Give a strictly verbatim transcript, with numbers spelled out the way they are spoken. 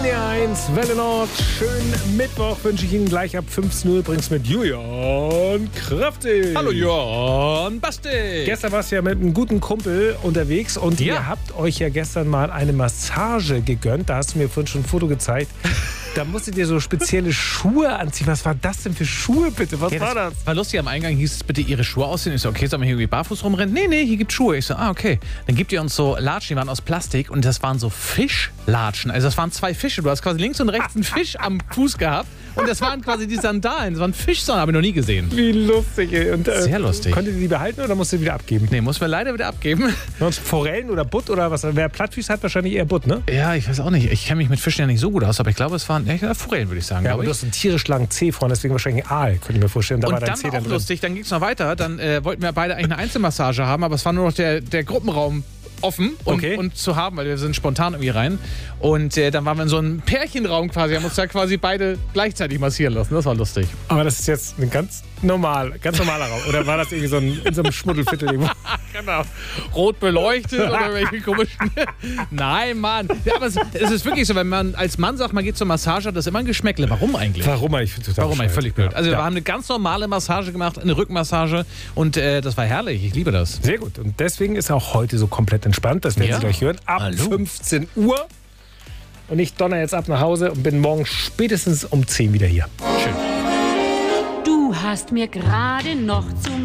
N D R eins, Welle Nord. Schönen Mittwoch wünsche ich Ihnen gleich ab fünfzehn Uhr. Übrigens mit Julian Kraftig. Hallo Julian Basti. Gestern warst du ja mit einem guten Kumpel unterwegs und Ja. ihr habt euch ja gestern mal eine Massage gegönnt. Da hast du mir vorhin schon ein Foto gezeigt. Da musstet ihr so spezielle Schuhe anziehen. Was war das denn für Schuhe, bitte? Was Ja, war das? War lustig, am Eingang hieß es, bitte Ihre Schuhe aussehen. Ich so, okay, sollen wir hier irgendwie barfuß rumrennen? Nee, nee, hier gibt Schuhe. Ich so, ah, okay. Dann gibt ihr uns so Latschen, die waren aus Plastik und das waren so Fischlatschen. Also das waren zwei Fische. Du hast quasi links und rechts einen Fisch am Fuß gehabt und das waren quasi die Sandalen. Das waren Fischsandalen, habe ich noch nie gesehen. Wie lustig. Ey. Und, äh, Sehr lustig. Konntet ihr die behalten oder musst ihr die wieder abgeben? Nee, muss man leider wieder abgeben. Sonst Forellen oder Butt oder was? Wer Plattfüße hat, wahrscheinlich eher Butt, ne? Ja, ich weiß auch nicht. Ich kenne mich mit Fischen ja nicht so gut aus, aber ich glaube, es waren ja, Forellen, würde ich sagen. Ja, glaube aber du ich. hast einen tierisch langen Zeh vorne, deswegen wahrscheinlich ein Aal, könnte ich mir vorstellen. Da war Und dein dann Zeh war dann auch drin. lustig, dann ging es noch weiter. Dann äh, wollten wir beide eigentlich eine Einzelmassage haben, aber es war nur noch der, der Gruppenraum offen und, Okay. und zu haben, weil wir sind spontan irgendwie rein. Und äh, dann waren wir in so einem Pärchenraum quasi, haben uns da quasi beide gleichzeitig massieren lassen. Das war lustig. Aber das ist jetzt ein ganz normal, ganz normaler Raum. Oder war das irgendwie so ein, in so einem Schmuddelviertel irgendwo? Genau. Rot beleuchtet oder welche komischen... Nein, Mann. Ja, aber es, es ist wirklich so, wenn man als Mann sagt, man geht zur Massage, hat das immer ein Geschmäckle. Warum eigentlich? Warum eigentlich? Total Warum eigentlich? Völlig blöd. Also wir ja. haben eine ganz normale Massage gemacht, eine Rückenmassage und äh, das war herrlich. Ich liebe das. Sehr gut. Und deswegen ist auch heute so komplett entspannt. Das werden Ja. Sie gleich hören. Ab Hallo. fünfzehn Uhr. Und ich donner jetzt ab nach Hause und bin morgen spätestens um zehn wieder hier. Schön. Du hast mir gerade noch zum